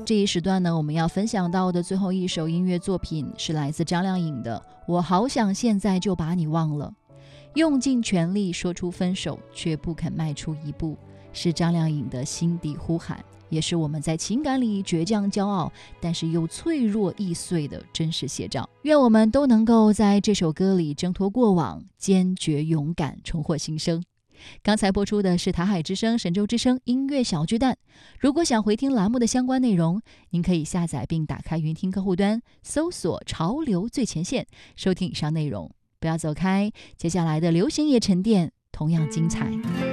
这一时段呢，我们要分享到的最后一首音乐作品是来自张靓颖的《我好想现在就把你忘了》。用尽全力说出分手，却不肯迈出一步，是张靓颖的心底呼喊，也是我们在情感里倔强骄傲，但是又脆弱易碎的真实写照。愿我们都能够在这首歌里挣脱过往，坚决勇敢，重获新生。刚才播出的是台海之声、神州之声音乐小巨蛋。如果想回听栏目的相关内容，您可以下载并打开云听客户端，搜索潮流最前线，收听以上内容。不要走开，接下来的流行夜沉淀同样精彩。